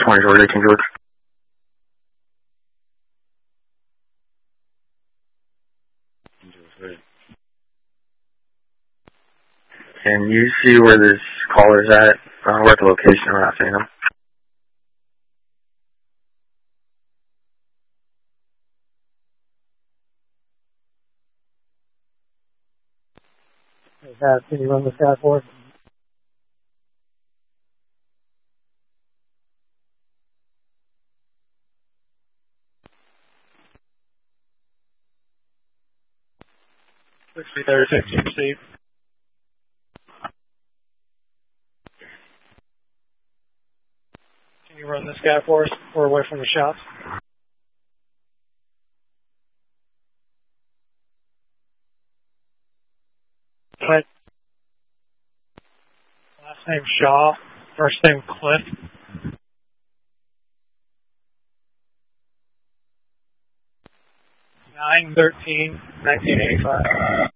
20 George, 18 George. Can you see where this caller's at? We're at the location, we're not seeing him. Can you run this guy for us? $60, 15 received. Can you run this guy for us? We're away from the shots. Clint. Last name Shaw. First name Clint. 9/13/1985.